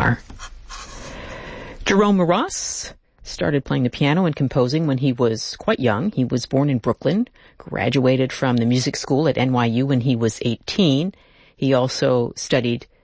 guitar. Jerome Moross started playing the piano and composing when he was quite young. He was born in Brooklyn, graduated from the music school at NYU when he was 18. He also studied